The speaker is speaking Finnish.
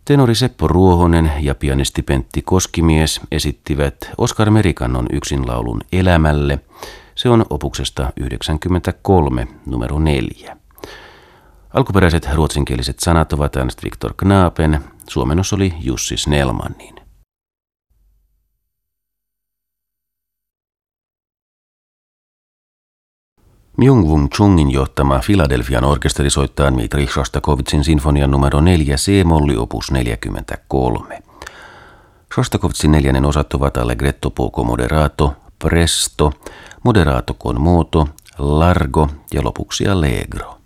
Tenori Seppo Ruohonen ja pianisti Pentti Koskimies esittivät Oskar Merikannon yksinlaulun Elämälle. Se on opuksesta 93, numero 4. Alkuperäiset ruotsinkieliset sanat ovat Ernst Viktor Knapen, suomennos oli Jussi Snellmanin. Myung-Whun Chungin johtama Philadelphian orkesteri soittaa Dmitri Shostakovitzin sinfonian numero 4 C-molli opus 43. Shostakovitzin 4. osat ovat Allegretto poco moderato, Presto, Moderato con moto, Largo ja lopuksi Allegro.